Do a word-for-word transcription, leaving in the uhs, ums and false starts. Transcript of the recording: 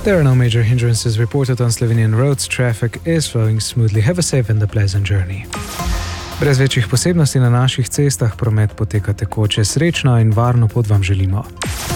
There are no major hindrances reported on Slovenian roads. Traffic is flowing smoothly. Have a safe and a pleasant journey. Brez večjih posebnosti na naših cestah promet poteka tekoče. Srečno in varno pot vam želimo.